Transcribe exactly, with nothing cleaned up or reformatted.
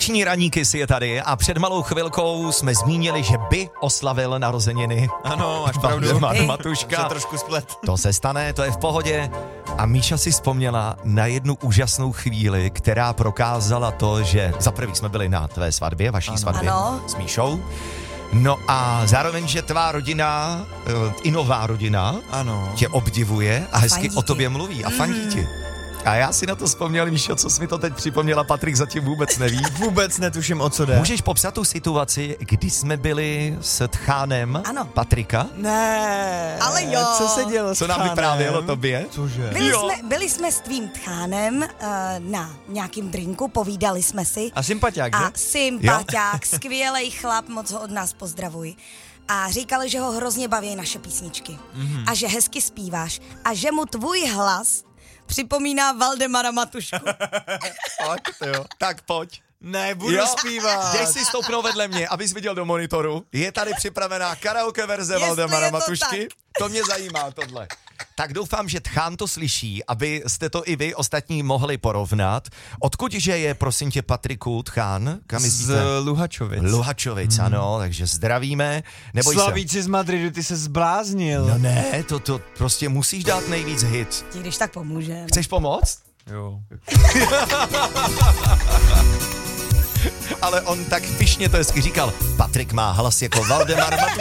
Vánoční raníky si je tady a před malou chvilkou jsme zmínili, že by oslavil narozeniny. Ano, máš pravdu. Valdemar Matuška. Se trošku splet. To se stane, to je v pohodě. A Míša si vzpomněla na jednu úžasnou chvíli, která prokázala to, že za prvý jsme byli na tvé svatbě, vaší Ano. svatbě Ano. s Míšou. No a zároveň, že tvá rodina, eh, i nová rodina, Ano. tě obdivuje a hezky fandí o ti. tobě mluví a fandí Mhm. ti. A já si na to vzpomněl, Míšo, co jsi mi to teď připomněla, Patrik zatím vůbec neví. Vůbec netuším, o co jde. Můžeš popsat tu situaci, kdy jsme byli s tchánem Ano. Patrika? Ne. Ale jo. Co se dělo s Co nám Chánem? vyprávělo tobě? Cože? Byli Jo. jsme, byli jsme s tvým tchánem uh, na nějakým drinku, povídali jsme si. A sympatiák, A že? sympatiák, skvělej chlap, moc ho od nás pozdravuj. A říkali, že ho hrozně baví naše písničky. Mm-hmm. A že hezky zpíváš. A že mu tvůj hlas připomíná Valdemara Matušku. Fakt, jo. Tak pojď. Ne, budu Jo. zpívat. Dej si stoupnout vedle mě, abys viděl do monitoru. Je tady připravená karaoke verze Jestli Valdemara je to Matušky. tak. To mě zajímá, tohle. Tak doufám, že tchán to slyší, abyste to i vy ostatní mohli porovnat. Odkud že je, prosím tě, Patriku, tchán? Kam Z jezdíte? Luhačovic. Luhačovic, ano, takže zdravíme. Neboj se. Slavíci z Madridu, ty se zbláznil. No ne, to, to prostě musíš dát nejvíc hit. Ti když tak pomůžeme. Chceš pomoct? Jo. Ale on tak pyšně to hezky říkal. Patrik má hlas jako Valdemar Matuška.